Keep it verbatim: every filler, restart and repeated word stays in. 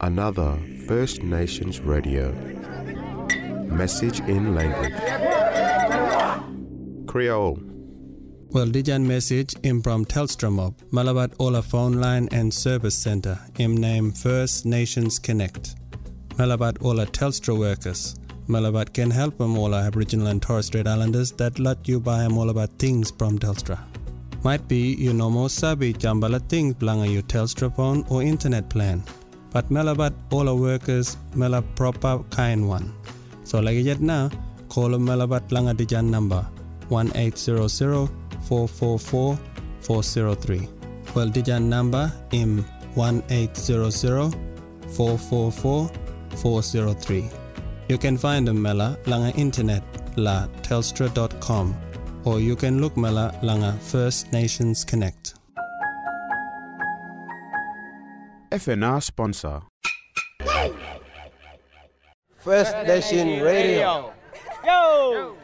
another First Nations Radio. Message in language. Creole. Well, dijan message im from Telstra Mob, Malabat Ola phone line and service center, im name First Nations Connect. Malabat Ola Telstra workers. Malabat can help them all Aboriginal and Torres Strait Islanders that let you buy them all about things from Telstra. Might be you no more sabi jambala things belanga your Telstra phone or internet plan. But Malabat Ola workers mela proper kind one. So like yet now, call them Malabat langa dijan number one eight zero zero four four four four zero three. Well, dijan number im one eight zero zero four four four four zero three. You can find them mela langa internet la telstra dot com or you can look mela langa First Nations Connect. F N R sponsor. First Nation Radio. Yo!